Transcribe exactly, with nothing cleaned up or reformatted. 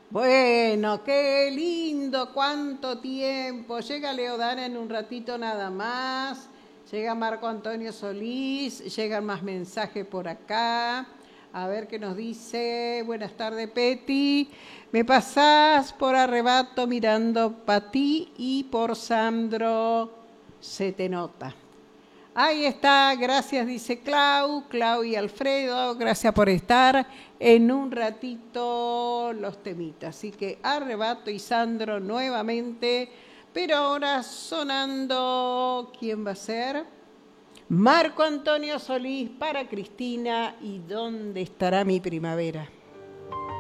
Bueno, qué lindo, cuánto tiempo. Llega Leodana en un ratito nada más. Llega Marco Antonio Solís, llegan más mensajes por acá. A ver qué nos dice. Buenas tardes, Peti. Me pasás por arrebato mirando para ti y por Sandro. Se te nota. Ahí está, gracias, dice Clau, Clau y Alfredo, gracias por estar. En un ratito los temitas. Así que Arrebato y Sandro nuevamente, pero ahora sonando, ¿quién va a ser? Marco Antonio Solís para Cristina y ¿dónde estará mi primavera?